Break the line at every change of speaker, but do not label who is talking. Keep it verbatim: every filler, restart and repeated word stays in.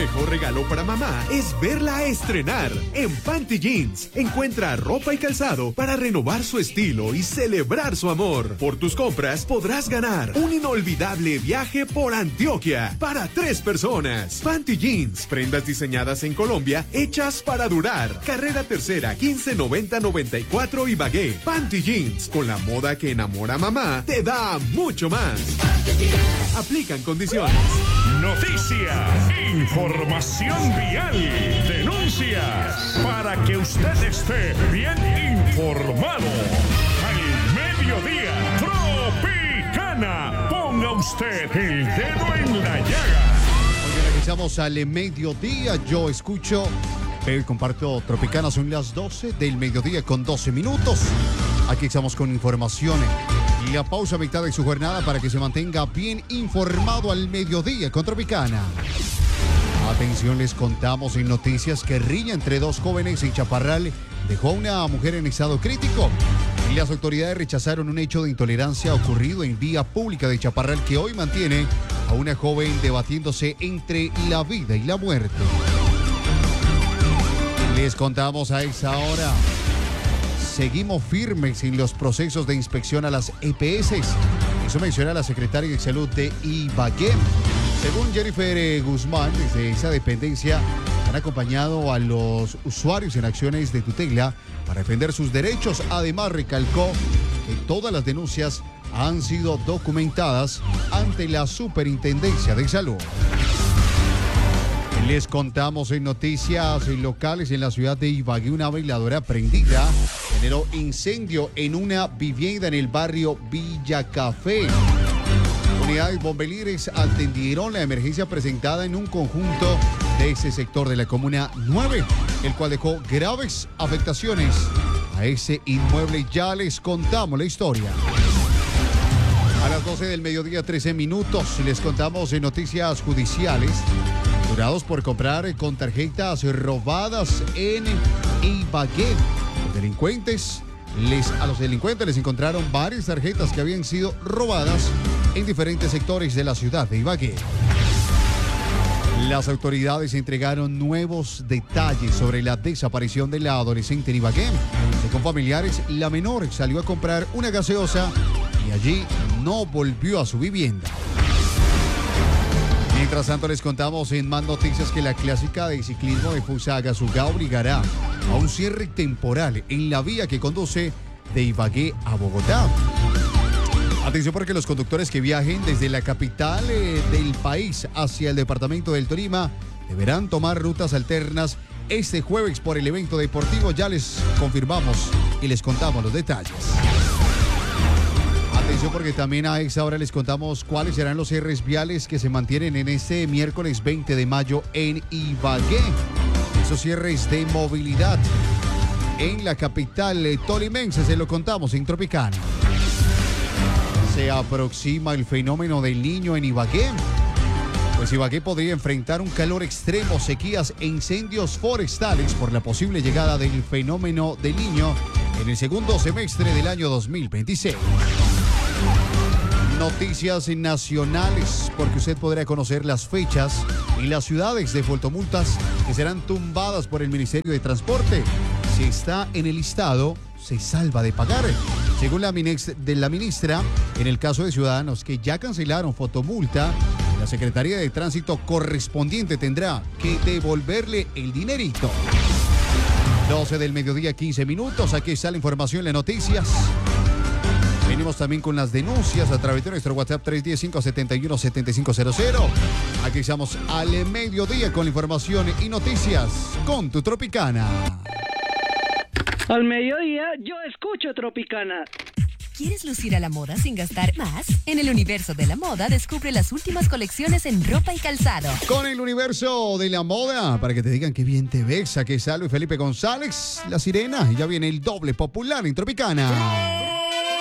mejor regalo para mamá es verla estrenar. En Panty Jeans encuentra ropa y calzado para renovar su estilo y celebrar su amor. Por tus compras podrás ganar un inolvidable viaje por Antioquia para tres personas. Panty Jeans, prendas diseñadas en Colombia, hechas para durar. Carrera Tercera, quince noventa noventa y cuatro Ibagué. Panty Jeans, con la moda que enamora a mamá, te da mucho más. Aplican condiciones.
Noticias, información vial, denuncias, para que usted esté bien informado. Al mediodía, Tropicana, ponga usted el dedo en la llaga.
Hoy regresamos al mediodía, yo escucho, eh, comparto Tropicana, son las doce del mediodía con doce minutos. Aquí estamos con información y la pausa a mitad de su jornada para que se mantenga bien informado al mediodía con Tropicana. Atención, les contamos en noticias que riña entre dos jóvenes en Chaparral dejó a una mujer en estado crítico. Y las autoridades rechazaron un hecho de intolerancia ocurrido en vía pública de Chaparral que hoy mantiene a una joven debatiéndose entre la vida y la muerte. Les contamos a esa hora. Seguimos firmes en los procesos de inspección a las E P S. Eso menciona la secretaria de Salud de Ibagué. Según Jennifer Guzmán, desde esa dependencia han acompañado a los usuarios en acciones de tutela para defender sus derechos. Además, recalcó que todas las denuncias han sido documentadas ante la Superintendencia de Salud. Les contamos en noticias locales en la ciudad de Ibagué, una veladora prendida generó incendio en una vivienda en el barrio Villa Café. Unidades bombeles atendieron la emergencia presentada en un conjunto de ese sector de la comuna nueve, el cual dejó graves afectaciones a ese inmueble. Ya les contamos la historia. A las doce del mediodía, trece minutos, les contamos en noticias judiciales. Jurados por comprar con tarjetas robadas en Ibagué. Los delincuentes, les, a los delincuentes les encontraron varias tarjetas que habían sido robadas en diferentes sectores de la ciudad de Ibagué. Las autoridades entregaron nuevos detalles sobre la desaparición de la adolescente en Ibagué. Según familiares, la menor salió a comprar una gaseosa y allí no volvió a su vivienda. Mientras tanto, les contamos en más noticias que la clásica de ciclismo de Fusagasugá obligará a un cierre temporal en la vía que conduce de Ibagué a Bogotá. Atención, porque los conductores que viajen desde la capital eh, del país hacia el departamento del Tolima deberán tomar rutas alternas este jueves por el evento deportivo. Ya les confirmamos y les contamos los detalles. Atención, porque también a esa hora les contamos cuáles serán los cierres viales que se mantienen en este miércoles veinte de mayo en Ibagué. Esos cierres de movilidad en la capital tolimense se lo contamos en Tropicana. Se aproxima el fenómeno del Niño en Ibagué. Pues Ibagué podría enfrentar un calor extremo, sequías e incendios forestales por la posible llegada del fenómeno del Niño en el segundo semestre del año dos mil veintiséis. Noticias nacionales, porque usted podrá conocer las fechas y las ciudades de fotomultas que serán tumbadas por el Ministerio de Transporte. Si está en el listado, se salva de pagar. Según la, de la ministra, en el caso de ciudadanos que ya cancelaron fotomulta, la Secretaría de Tránsito correspondiente tendrá que devolverle el dinerito. doce del mediodía, quince minutos. Aquí está la información, las noticias. Venimos también con las denuncias a través de nuestro WhatsApp tres uno cero, cinco siete uno, siete cinco cero cero. Aquí estamos al mediodía con la información y noticias con tu Tropicana.
Al mediodía yo escucho Tropicana.
¿Quieres lucir a la moda sin gastar más? En el universo de la moda descubre las últimas colecciones en ropa y calzado.
Con el universo de la moda, para que te digan qué bien te ves, aquí está Luis Felipe González, La Sirena, y ya viene el doble popular en Tropicana.